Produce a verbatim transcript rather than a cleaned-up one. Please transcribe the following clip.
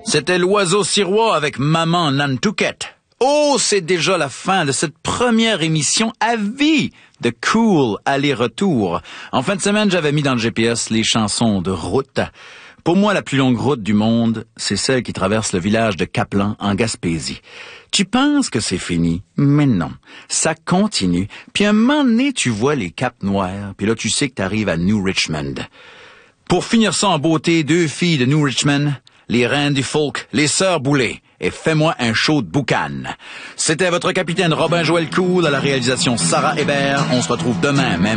C'était l'oiseau sirois avec Maman Nantucket. Oh, c'est déjà la fin de cette première émission à vie de Cool aller-retour. En fin de semaine, j'avais mis dans le G P S les chansons de route. Pour moi, la plus longue route du monde, c'est celle qui traverse le village de Caplan en Gaspésie. Tu penses que c'est fini, mais non. Ça continue. Puis un moment donné, tu vois les Caps Noirs, puis là, tu sais que t'arrives à New Richmond. Pour finir ça en beauté, deux filles de New Richmond, les reines du folk, les sœurs Boulay, et fais-moi un show de boucan. C'était votre capitaine Robin Joël Cool à la réalisation Sarah Hébert. On se retrouve demain, même